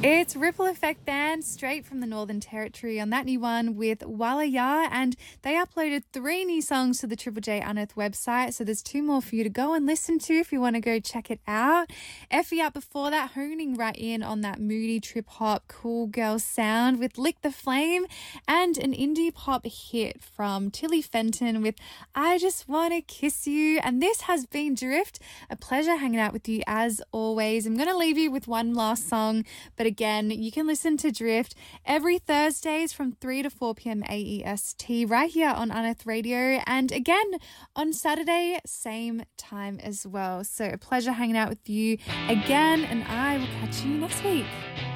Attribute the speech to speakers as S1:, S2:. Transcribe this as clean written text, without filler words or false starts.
S1: It's Ripple Effect Band straight from the Northern Territory on that new one with Walaya, and they uploaded 3 new songs to the Triple J Unearthed website, so there's 2 more for you to go and listen to if you want to go check it out. Effie up before that, honing right in on that moody trip-hop cool girl sound with Lick the Flame, and an indie pop hit from Tilly Fenton with I Just Wanna Kiss You. And this has been Drift. A pleasure hanging out with you as always. I'm going to leave you with one last song, but again, you can listen to Drift every Thursdays from 3 to 4 p.m. AEST right here on Unearthed Radio, and again on Saturday, same time as well. So a pleasure hanging out with you again, and I will catch you next week.